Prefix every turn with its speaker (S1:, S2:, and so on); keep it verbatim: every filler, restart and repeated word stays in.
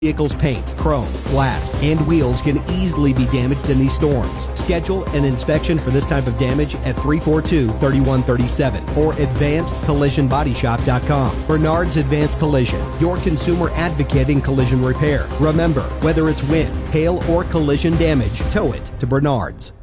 S1: Vehicle's paint, chrome, glass, and wheels can easily be damaged in these storms. Schedule an inspection for this type of damage at three four two, three one three seven or advanced collision body shop dot com. Bernard's Advanced Collision, your consumer advocate in collision repair. Remember, whether it's wind, hail, or collision damage, tow it to Bernard's.